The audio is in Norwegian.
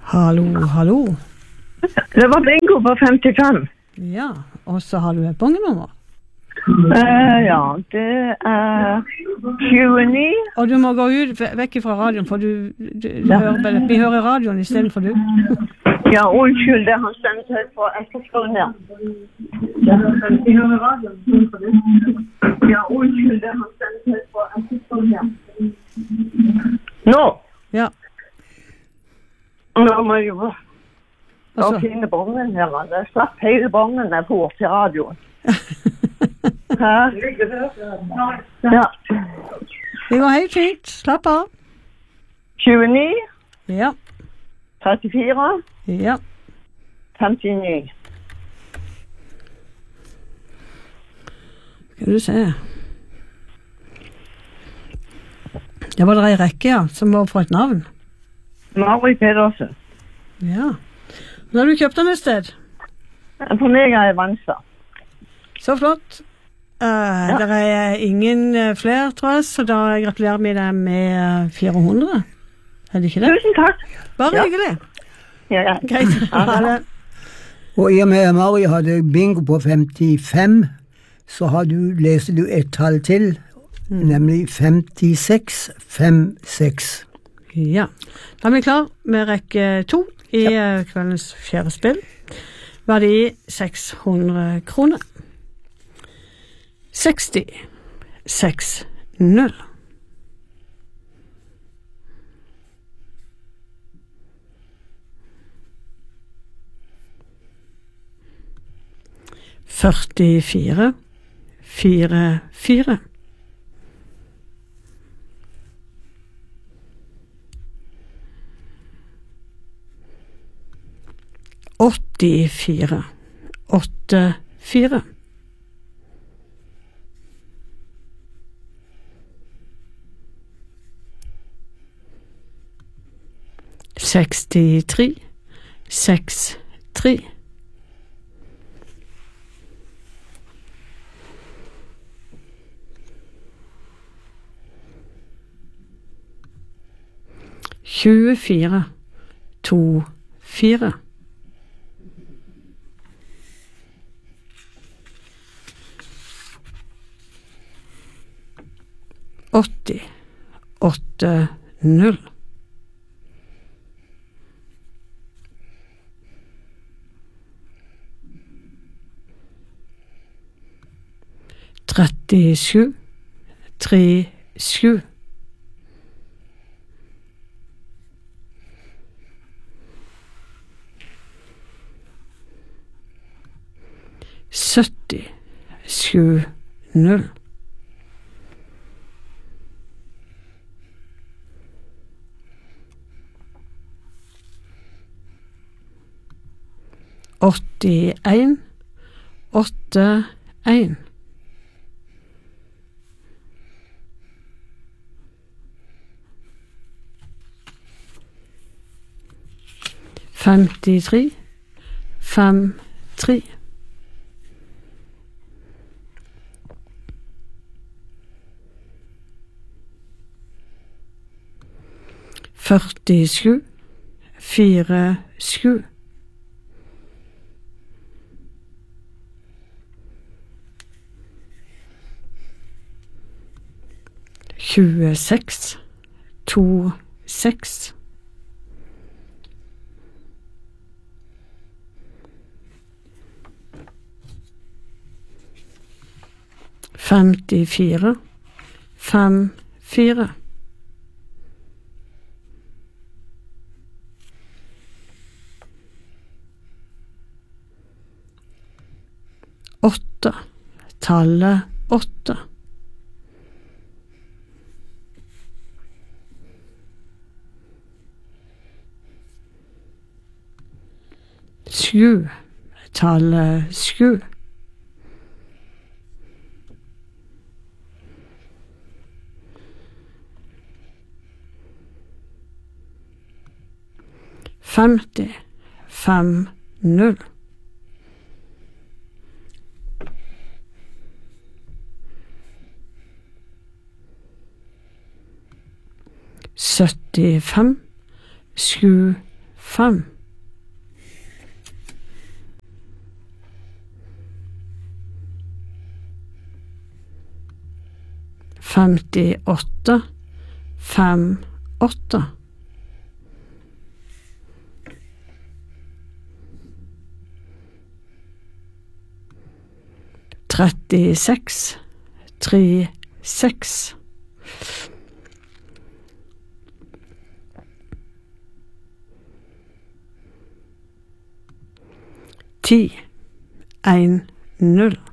Hallo, hallo. Det var bingo på 55. Ja, og så har du et bongenummer. Ja, det 29. Og du må gå ut vekk fra radioen, for vi hører radioen I stedet for du. Ja, unnskyld, det har sendt seg på etterskålen her. Vi hører radioen I stedet for du. Ja, unnskyld, det har sendt seg på etterskålen her. Nå! Ja. Nå må jeg jo finne bongen her. Jeg slapp hele bongen jeg får til radioen. Ja. Det går helt fint. Slapp av. 29. Ja. 34. Ja. 59. Skal du se. Det var det en rekke, ja, som var for et navn. Mari Pedersen. Ja. Nå har du kjøpt den et sted. For meg I Vanstad. Så flott. Det ingen flere, tror jeg, så da gratulerer vi deg med 400. Det ikke det? Tusen takk. Bare hyggelig. Ja. Greit. Ha det. Og I og med Mari hadde bingo på 55, så leser du et tall til, nemlig 5656. Ja. Da vi klar med rekke 2 I kveldens fjerde spill. Verdi 600 kroner. 60 6 0 44 4 4 84 8 4 63 6 3 24 2 4 80 8 0 37 3 7 70 7 0 81 8 1 53 5 3 47 4 7 26 2 6 54 5 4 8 tallet 8 7 tallet 7 50 5 0 75 7 5. 58, 5, 8. 36, 3, 6. 10, 1, 0.